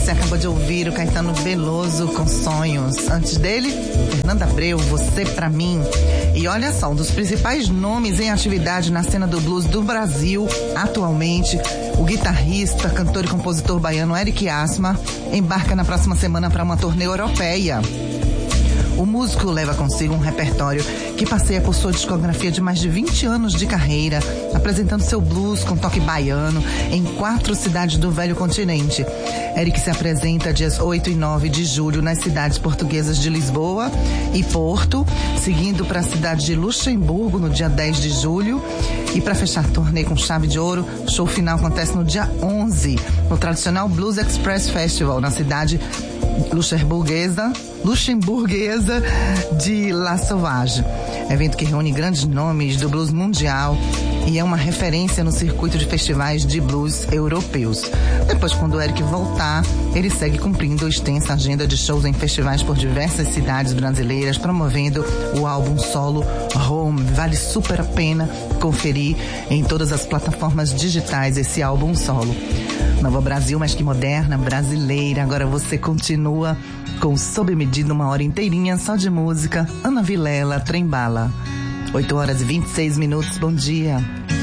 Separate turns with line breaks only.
Você acabou de ouvir o Caetano Veloso com Sonhos. Antes dele, Fernanda Abreu, Você Pra Mim. E olha só, um dos principais nomes em atividade na cena do blues do Brasil atualmente, o guitarrista, cantor e compositor baiano Eric Asma, embarca na próxima semana para uma turnê europeia. O músico leva consigo um repertório que passeia por sua discografia de mais de 20 anos de carreira, apresentando seu blues com toque baiano em 4 cidades do velho continente. Eric se apresenta dias 8 e 9 de julho nas cidades portuguesas de Lisboa e Porto, seguindo para a cidade de Luxemburgo no dia 10 de julho. E para fechar turnê com chave de ouro, o show final acontece no dia 11, no tradicional Blues Express Festival, na cidade luxemburguesa de La Sauvage. Evento que reúne grandes nomes do blues mundial e é uma referência no circuito de festivais de blues europeus. Depois, quando o Eric voltar, ele segue cumprindo a extensa agenda de shows em festivais por diversas cidades brasileiras, promovendo o álbum solo Home. Vale super a pena conferir em todas as plataformas digitais esse álbum solo. Nova Brasil, mas que moderna, brasileira. Agora você continua com Sob Medida, uma hora inteirinha só de música. Ana Vilela, Trembala. 8 horas e 26 minutos, bom dia.